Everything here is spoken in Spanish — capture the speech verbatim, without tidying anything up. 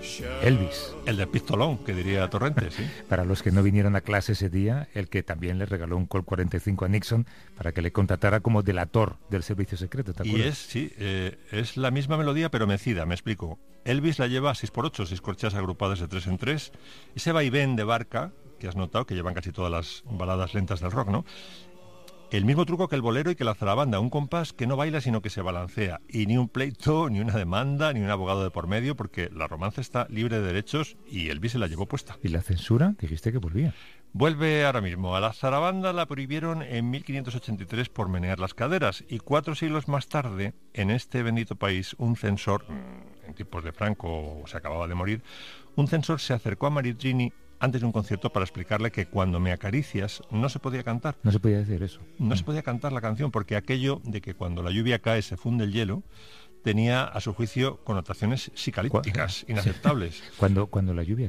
Elvis. El del pistolón, que diría Torrente, sí. Para los que no vinieron a clase ese día, el que también le regaló un Colt cuarenta y cinco a Nixon para que le contratara como delator del servicio secreto, ¿te acuerdas? Y es, sí, eh, es la misma melodía pero mecida, me explico. Elvis la lleva a seis por ocho, seis corcheas agrupadas de tres en tres. Ese vaivén de barca, que has notado, que llevan casi todas las baladas lentas del rock, ¿no? El mismo truco que el bolero y que la zarabanda, un compás que no baila sino que se balancea. Y ni un pleito, ni una demanda, ni un abogado de por medio, porque la romance está libre de derechos y Elvis se la llevó puesta. ¿Y la censura? Dijiste que volvía. Vuelve ahora mismo. A la zarabanda la prohibieron en mil quinientos ochenta y tres por menear las caderas. Y cuatro siglos más tarde, en este bendito país, un censor, en tiempos de Franco, se acababa de morir, un censor se acercó a Maritrini antes de un concierto para explicarle que Cuando me acaricias no se podía cantar. No se podía decir eso. No se podía cantar la canción porque aquello de que cuando la lluvia cae se funde el hielo tenía, a su juicio, connotaciones psicalípticas, inaceptables. Cuando, cuando la lluvia